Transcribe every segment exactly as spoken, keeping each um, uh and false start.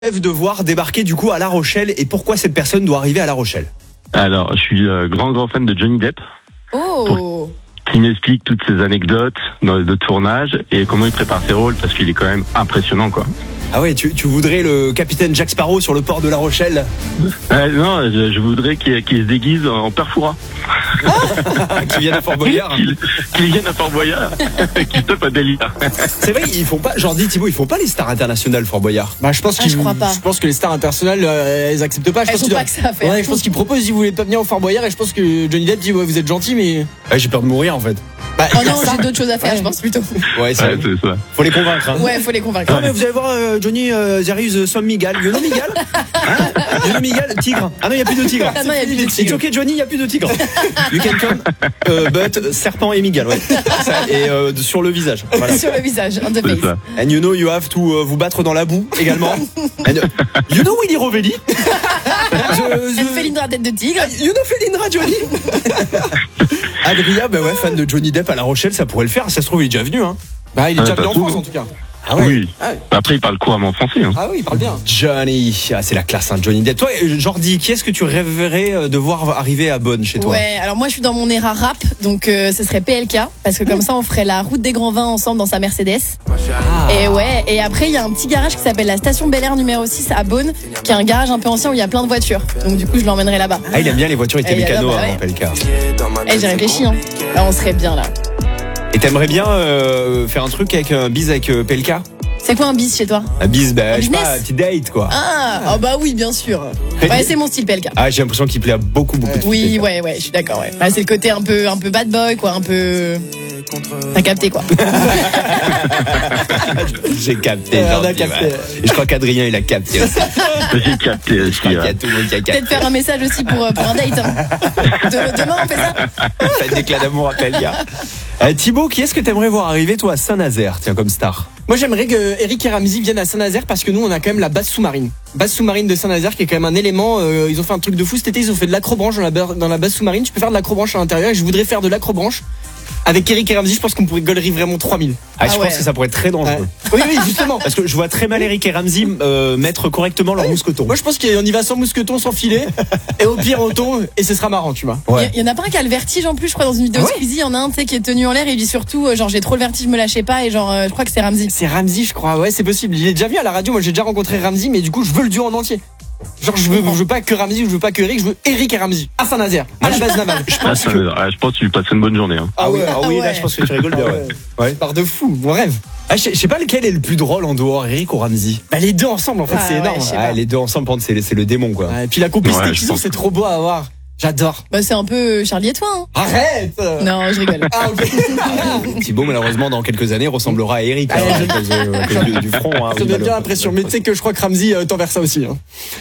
Rêve de voir débarquer du coup à La Rochelle, et pourquoi cette personne doit arriver à La Rochelle? Alors, je suis euh, grand grand fan de Johnny Depp, Oh qui m'explique toutes ses anecdotes de, de tournage et comment il prépare ses rôles, parce qu'il est quand même impressionnant, quoi. Ah ouais, tu, tu voudrais le capitaine Jack Sparrow sur le port de La Rochelle? Euh, non, je, je voudrais qu'il qu'il se déguise en père Fouras. Qui vienne à Fort Boyard. Qu'il qu'il vienne à Fort Boyard, qu'il tape à délire. C'est vrai, ils font pas, genre dit Thibaut, ils font pas les stars internationales Fort Boyard. Bah, je pense Ah, qu'ils, je crois pas. je pense que les stars internationales, euh, elles acceptent pas. Je Elles pense ont qu'ils pas doivent- que ça à faire. Ouais, je pense qu'ils proposent, ils voulaient pas venir au Fort Boyard, et je pense que Johnny Depp dit ouais, vous êtes gentil, mais. Ouais, j'ai peur de mourir en fait. Bah, Oh non, j'ai d'autres choses à faire, je pense plutôt. Ouais, c'est Ouais, vrai. c'est ça. Faut les convaincre. Hein. Ouais, faut les convaincre. Non mais vous allez voir euh, Johnny euh, there is some Migal. You know Migal? Hein? You know Migal? Tigre. Ah non, il y a plus de tigre. Ah non, il y a plus de It's tigre. okay Johnny, il y a plus de tigre. You can come. Euh, but serpent et Migal, ouais. Ça, et euh, sur le visage. Voilà. Sur le visage, on the C'est face. ça. And you know you have to euh, vous battre dans la boue également. And, uh, you know Willy Rovelli? Je- Elle je- fait l'indra tête de tigre. You know Felindra Johnny? Adrien, bah ouais, fan de Johnny Depp à La Rochelle, ça pourrait le faire. Ça se trouve, il est déjà venu, hein. Bah, il est Ah, déjà ça venu en se trouve. France en tout cas. Ah ouais. Oui. Ah ouais. Après, il parle couramment français. Hein. Ah oui, il parle bien. Johnny, ah, c'est la classe, hein, Johnny Depp. Toi, euh, Jordi, qui est-ce que tu rêverais euh, de voir arriver à Bonn chez toi? Ouais, alors moi je suis dans mon era rap, donc euh, ce serait P L K, parce que comme ça on ferait la route des grands vins ensemble dans sa Mercedes. Ah. Et ouais, et après il y a un petit garage qui s'appelle la station Bel Air numéro six à Beaune, qui est un garage un peu ancien où il y a plein de voitures. Donc du coup je l'emmènerai là-bas. Ah, il aime bien les voitures et Eh, mécano, bah, hein, ouais. P L K. Et j'ai réfléchi, hein. Là on serait bien là. Et t'aimerais bien euh, faire un truc avec un bise avec euh, P L K? C'est quoi un bis chez toi? Un bise, bah, Un je sais pas, business un petit date, quoi. Ah, oh bah oui, bien sûr. Ouais, c'est mon style P L K. Ah, j'ai l'impression qu'il plaît à beaucoup, beaucoup de Oui, filles. ouais, ouais, je suis d'accord, ouais. Bah, c'est le côté un peu, un peu bad boy, quoi, un peu. T'as capté, quoi. J'ai capté, Ouais, on a Jordi, capté. ouais. Et je crois qu'Adrien, il a capté aussi. J'ai capté Je aussi. crois qu'il y a Ouais. tout le monde qui a capté. Peut-être faire un message aussi pour, euh, pour un date. Hein. De- demain, on fait ça. Faites d'éclat d'amour à P L K. Euh, Thibaut, qui est-ce que t'aimerais voir arriver, toi, à Saint-Nazaire, tiens, comme star? Moi, j'aimerais que Eric et Ramzy viennent à Saint-Nazaire parce que nous, on a quand même la base sous-marine. Base sous-marine de Saint-Nazaire qui est quand même un élément. Euh, ils ont fait un truc de fou cet été. Ils ont fait de l'acrobranche dans la, ba- dans la base sous-marine. Tu peux faire de l'acrobranche à l'intérieur. Et je voudrais faire de l'acrobranche avec Eric et Ramzy. Je pense qu'on pourrait gaulerie vraiment trois mille. Ah, je Ah pense ouais. que ça pourrait être très dangereux. Oui, oui, justement. Parce que je vois très mal Eric et Ramzy euh, mettre correctement leur mousqueton. Moi, je pense qu'on y va sans mousqueton, sans filet. Et au pire, on tombe. Et ce sera marrant, tu vois. Ouais. Il y, y en a pas un qui a le vertige en plus, je crois, dans une vidéo Ah ouais Squeezie. Il y en a un, tu sais, qui est tenu en l'air et il dit surtout, euh, genre, j'ai trop le vertige, me lâchez pas. Et genre, euh, je crois que c'est Ramzy. C'est Ramzy, je crois. Ouais, c'est possible. Il est déjà venu à la radio. Moi, j'ai déjà rencontré Ramzy, mais du coup, je veux le duo en entier. Genre, je veux, je veux pas que Ramzy, je veux pas que Eric, je veux Eric et Ramzy. À Saint-Nazaire, à la base navale. Ah, ça, ah, je pense que tu passes une bonne journée. Hein. Ah oui, ah oui, Ah là, ouais. je pense que tu rigoles bien, ouais. Ouais. Par de fou, mon rêve. Ah, je sais- je sais pas lequel est le plus drôle en dehors, Eric ou Ramzy. Bah, les deux ensemble, en fait, Ah c'est ouais, énorme. je sais Ah, pas. les deux ensemble, par contre, c'est c'est le démon, quoi. Ouais, et puis la complicité Ouais, je qu'ils ont, pense. c'est trop beau à avoir. J'adore. Bah, c'est un peu Charlie et toi, hein. Arrête Non, je rigole. Ah, ok. Thibaut, malheureusement, dans quelques années, ressemblera à Eric, hein, Ah, à cause, euh, à cause du, du front. Hein, Ça oui, donne bien malheureux. l'impression. Mais tu sais que je crois que Ramzy euh, t'envers ça aussi. Hein.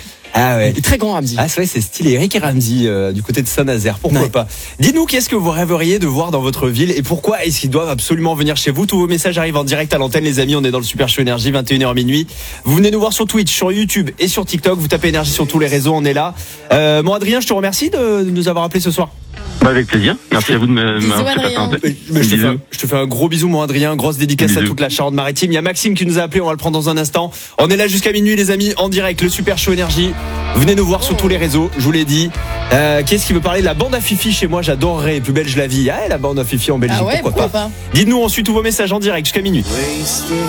Ah ouais. Il est très grand, Ramzy. Ah, c'est vrai, c'est stylé. Eric et Ramzy, euh, du côté de Saint-Nazaire, pourquoi Ouais. pas. Dites-nous, qu'est-ce que vous rêveriez de voir dans votre ville et pourquoi est-ce qu'ils doivent absolument venir chez vous? Tous vos messages arrivent en direct à l'antenne, les amis. On est dans le Super Show Énergie, vingt et une heures minuit. Vous venez nous voir sur Twitch, sur YouTube et sur TikTok. Vous tapez Énergie sur tous les réseaux, on est là. Euh, bon, Adrien, je te remercie de, de nous avoir appelés ce soir. Bah, avec plaisir. Merci à vous de me Bisous, m'avoir fait passer Adrien. en tête. Mais je, te fais, Bisous. un- je te fais un gros bisou, mon Adrien. Grosse dédicace à Bisous. toute la Charente-Maritime. Il y a Maxime qui nous a appelé. On va le prendre dans un instant. On est là jusqu'à minuit, les amis, en direct. Le Super Show Énergie. Venez nous voir sur tous les réseaux. Je vous l'ai dit. Euh, Qu'est-ce qui veut parler de la bande à Fifi chez moi? J'adorerais. Plus belge la vie. Ah, la bande à Fifi en Belgique. Ah ouais, pourquoi, pourquoi pas. pas. Dites-nous ensuite tous vos messages en direct jusqu'à minuit.